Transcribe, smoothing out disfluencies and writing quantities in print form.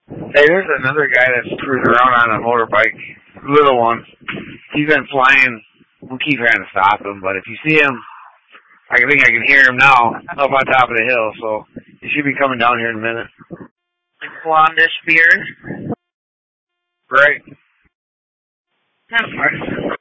Hey, there's another guy that's cruising around on a motorbike, little one. He's been flying. We keep trying to stop him, but if you see him, I think I can hear him now up on top of the hill, so he should be coming down here in a minute. Blondish beard. Right. All right.